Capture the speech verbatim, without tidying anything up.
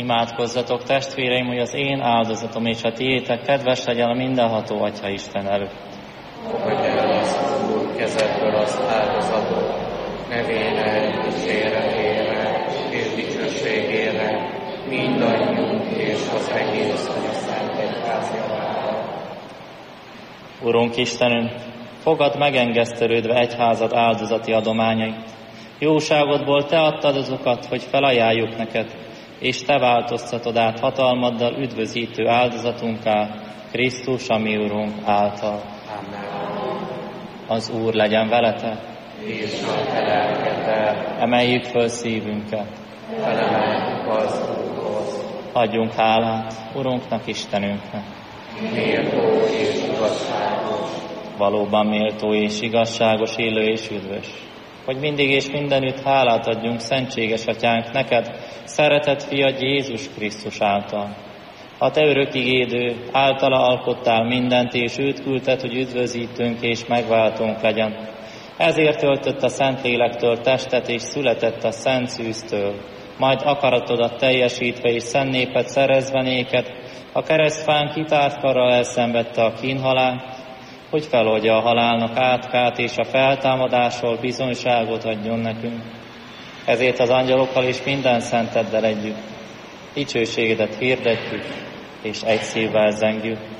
Imádkozzatok, testvéreim, hogy az én áldozatom és a tiétek kedves legyen a mindenható Atya Isten előtt. Fogadj el azt az Úr kezedből az áldozatot, nevének kíséretére és dicsőségére, mindannyiunk és az egész a Szent Egyház javára. Urunk Istenünk, fogadd megengesztelődve egyházad áldozati adományait. Jóságodból Te adtad azokat, hogy felajánljuk neked, és Te változtatod át hatalmaddal üdvözítő áldozatunká, Krisztus, a mi Urunk által. Amen. Az Úr legyen veletek, És a Te lelkeddel. Emeljük föl szívünket. Felemeljük az Úrhoz. Adjunk hálát Urunknak, Istenünknek. Méltó és igazságos. Valóban méltó és igazságos, élő és üdvös, hogy mindig és mindenütt hálát adjunk szentséges Atyánk neked, szeretett fiad Jézus Krisztus által. A Te örökigédő, általa alkottál mindent, és őt küldted, hogy üdvözítünk és megváltunk legyen. Ezért öltött a Szentlélektől testet, és született a Szent Szűztől, majd akaratodat teljesítve és szent népet szerezve néked, a keresztfán kitárt karral elszenvedte a kínhalált, hogy feloldja a halálnak átkát, és a feltámadásról bizonyságot adjon nekünk. Ezért az angyalokkal és minden szenteddel együtt dicsőségedet hirdetjük, és egy szívvel zengjük.